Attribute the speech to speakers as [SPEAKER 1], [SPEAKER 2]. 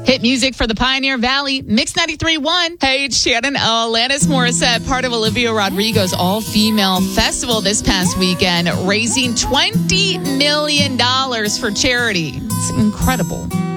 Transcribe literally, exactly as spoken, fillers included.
[SPEAKER 1] Hit music for the Pioneer Valley, Mix ninety-three point one. Hey, it's Shannon. Alanis Morissette, part of Olivia Rodrigo's all-female festival this past weekend, raising twenty million dollars for charity. It's incredible.